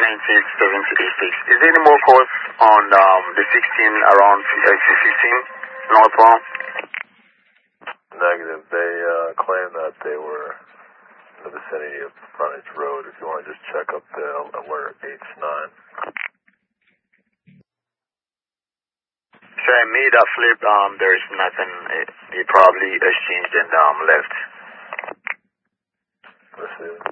967086. Is there any more calls on the 16 around 15 northbound? Negative. They claim that they were in the vicinity of Frontage Road. If you want to just check up the alert H9. So I made a flip. There's nothing. He probably exchanged and left. Received.